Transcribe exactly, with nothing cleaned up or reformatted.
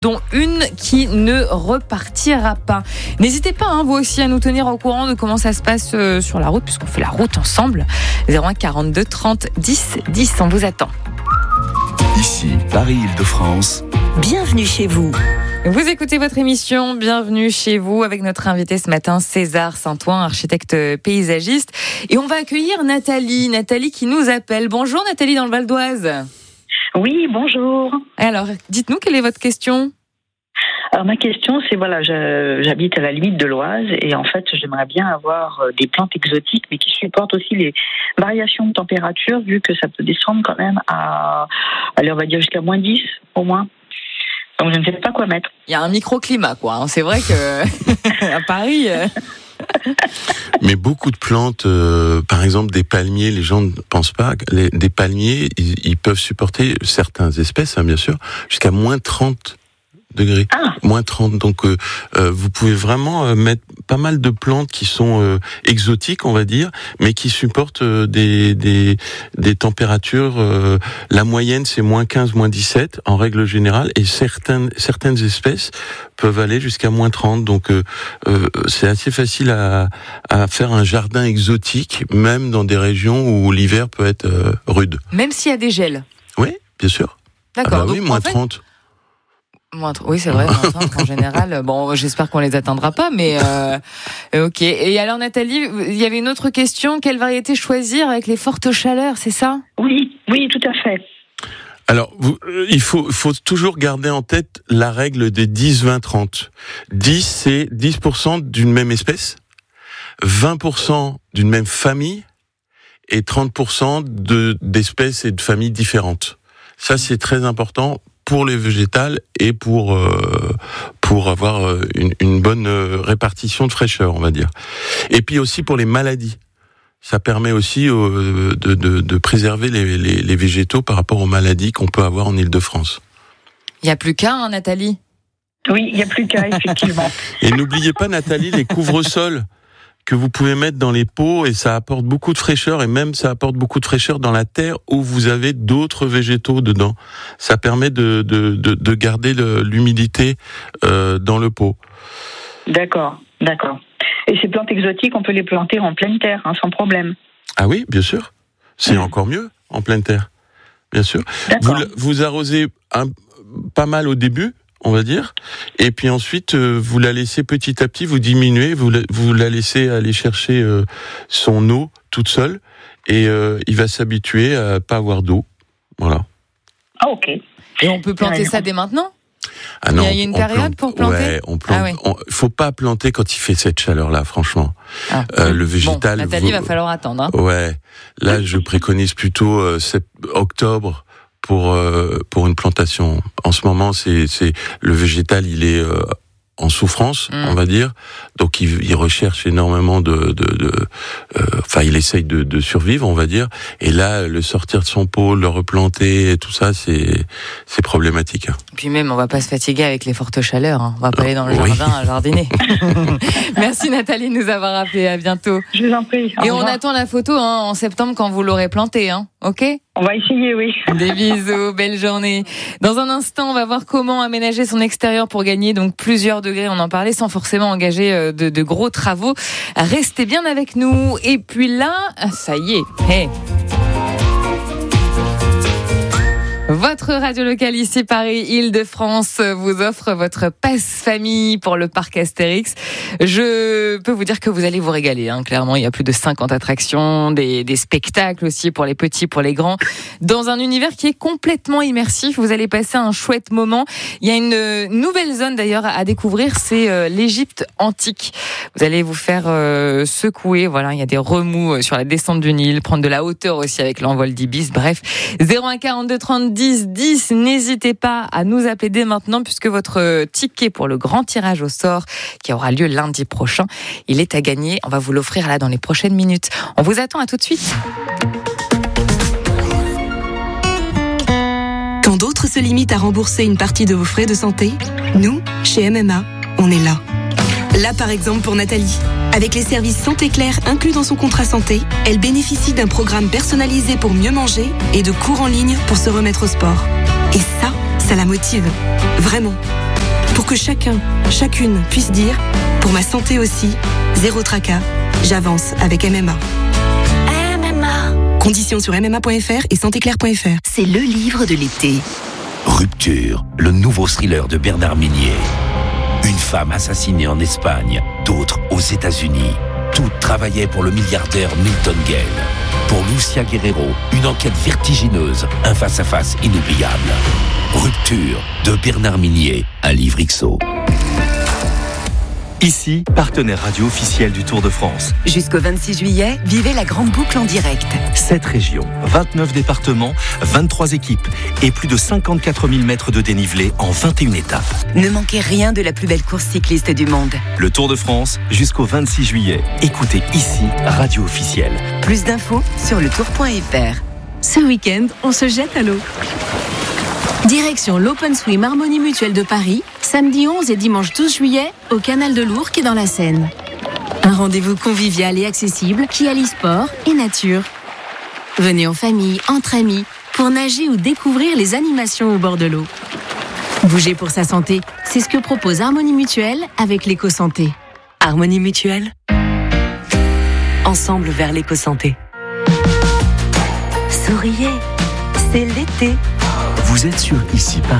dont une qui ne repartira pas. N'hésitez pas, hein, vous aussi, à nous tenir au courant de comment ça se passe euh, sur la route, puisqu'on fait la route ensemble. zéro un quarante-deux trente dix dix, on vous attend. Ici, Paris-Île-de-France. Bienvenue chez vous. Vous écoutez votre émission Bienvenue chez vous avec notre invité ce matin, César Saint-Ouen, architecte paysagiste. Et on va accueillir Nathalie. Nathalie qui nous appelle. Bonjour Nathalie dans le Val d'Oise. Oui, bonjour. Alors, dites-nous, quelle est votre question ? Alors ma question, c'est voilà, je, j'habite à la limite de l'Oise et en fait, j'aimerais bien avoir des plantes exotiques, mais qui supportent aussi les variations de température, vu que ça peut descendre quand même à, allez, on va dire jusqu'à moins dix au moins. Donc je ne sais pas quoi mettre. Il y a un microclimat, quoi. C'est vrai que à Paris. Euh... Mais beaucoup de plantes, euh, par exemple des palmiers, les gens ne pensent pas, les, des palmiers, ils, ils peuvent supporter, certaines espèces, hein, bien sûr, jusqu'à moins trente degrés. Ah. Moins trente. Donc euh, euh, vous pouvez vraiment euh, mettre pas mal de plantes qui sont euh, exotiques, on va dire, mais qui supportent euh, des, des, des températures. Euh, la moyenne, c'est moins quinze, moins dix-sept, en règle générale, et certaines, certaines espèces peuvent aller jusqu'à moins trente. Donc euh, euh, c'est assez facile à, à faire un jardin exotique, même dans des régions où l'hiver peut être euh, rude. Même s'il y a des gels. Oui, bien sûr. D'accord. Ah bah donc, oui, moins en fait, trente. Moins tr- oui, c'est vrai, moins trente en général. Bon, j'espère qu'on les atteindra pas, mais euh, ok. Et alors, Nathalie, il y avait une autre question. Quelle variété choisir avec les fortes chaleurs, c'est ça ? Oui, oui, tout à fait. Alors, vous, euh, il faut, faut toujours garder en tête la règle des dix, vingt, trente. dix, c'est dix pour cent d'une même espèce, vingt pour cent d'une même famille et trente pour cent de, d'espèces et de familles différentes. Ça, c'est très important pour les végétales et pour euh, pour avoir une, une bonne répartition de fraîcheur, on va dire. Et puis aussi pour les maladies. Ça permet aussi euh, de, de, de préserver les, les, les végétaux par rapport aux maladies qu'on peut avoir en Île-de-France. Il n'y a plus qu'à, hein, Nathalie ? Oui, il n'y a plus qu'à, effectivement. Et n'oubliez pas, Nathalie, les couvre-sols que vous pouvez mettre dans les pots, et ça apporte beaucoup de fraîcheur, et même ça apporte beaucoup de fraîcheur dans la terre où vous avez d'autres végétaux dedans. Ça permet de, de, de, de garder le, l'humidité euh, dans le pot. D'accord, d'accord. Et ces plantes exotiques, on peut les planter en pleine terre, hein, sans problème. Ah oui, bien sûr. C'est mmh. encore mieux en pleine terre, bien sûr. Vous, vous arrosez un, pas mal au début, on va dire, et puis ensuite euh, vous la laissez petit à petit, vous diminuez, vous la, vous la laissez aller chercher euh, son eau toute seule, et euh, il va s'habituer à pas avoir d'eau, voilà. Ah ok. Et on peut planter ça dès maintenant ? Ah non, il y a une période plante, pour planter ? Ouais, on plante. Ah ouais. On, faut pas planter quand il fait cette chaleur-là, franchement. Ah, euh, oui. Le végétal. Bon, Nathalie, vous, va falloir attendre. Hein. Ouais. Là, je préconise plutôt euh, sept, octobre. Pour euh, pour une plantation. En ce moment, c'est c'est le végétal, il est euh, en souffrance, mmh. on va dire. Donc il, il recherche énormément de de, de euh, enfin il essaye de, de survivre, on va dire. Et là, le sortir de son pot, le replanter, et tout ça, c'est c'est problématique. Et puis même, on va pas se fatiguer avec les fortes chaleurs. Hein. On va pas aller dans le jardin oui. à jardiner. Merci Nathalie de nous avoir appelé. À bientôt. Je vous en prie. Et on attend la photo hein, en septembre quand vous l'aurez plantée, hein. Ok ? On va essayer, oui. Des bisous, belle journée. Dans un instant, on va voir comment aménager son extérieur pour gagner donc plusieurs degrés. On en parlait sans forcément engager de, de gros travaux. Restez bien avec nous. Et puis là, ça y est. Hey. Votre radio locale ici Paris Île-de-France vous offre votre passe-famille pour le parc Astérix. Je peux vous dire que vous allez vous régaler. Hein. Clairement, il y a plus de cinquante attractions, des, des spectacles aussi pour les petits, pour les grands, dans un univers qui est complètement immersif. Vous allez passer un chouette moment. Il y a une nouvelle zone d'ailleurs à découvrir, c'est euh, l'Égypte antique. Vous allez vous faire euh, secouer. Voilà, il y a des remous sur la descente du Nil, prendre de la hauteur aussi avec l'envol d'Ibis. Bref, zéro un quarante-deux trente dix dix, n'hésitez pas à nous appeler dès maintenant puisque votre ticket pour le grand tirage au sort qui aura lieu lundi prochain, il est à gagner. On va vous l'offrir là dans les prochaines minutes. On vous attend, à tout de suite. Quand d'autres se limitent à rembourser une partie de vos frais de santé, nous, chez M M A, on est là. Là, par exemple, pour Nathalie. Avec les services Santé Claire inclus dans son contrat santé, elle bénéficie d'un programme personnalisé pour mieux manger et de cours en ligne pour se remettre au sport. Et ça, ça la motive. Vraiment. Pour que chacun, chacune puisse dire, pour ma santé aussi, zéro tracas, j'avance avec M M A. M M A. Conditions sur m m a point f r et santé claire point f r. C'est le livre de l'été. Rupture, le nouveau thriller de Bernard Minier. Une femme assassinée en Espagne, d'autres aux États-Unis. Toutes travaillaient pour le milliardaire Milton Gale. Pour Lucia Guerrero, une enquête vertigineuse, un face-à-face inoubliable. Rupture de Bernard Minier, un livre X O. Ici, partenaire radio officiel du Tour de France. Jusqu'au vingt-six juillet, vivez la grande boucle en direct. sept régions, vingt-neuf départements, vingt-trois équipes et plus de cinquante-quatre mille mètres de dénivelé en vingt et une étapes. Ne manquez rien de la plus belle course cycliste du monde. Le Tour de France, jusqu'au vingt-six juillet. Écoutez ici, radio officielle. Plus d'infos sur le tour point f r. Ce week-end, on se jette à l'eau. Direction l'Open Swim Harmonie Mutuelle de Paris, samedi onze et dimanche douze juillet, au canal de l'Ourcq et dans la Seine. Un rendez-vous convivial et accessible qui allie sport et nature. Venez en famille, entre amis, pour nager ou découvrir les animations au bord de l'eau. Bouger pour sa santé, c'est ce que propose Harmonie Mutuelle avec l'éco-santé. Harmonie Mutuelle. Ensemble vers l'éco-santé. Souriez, c'est l'été. Vous êtes sur Ici Paris.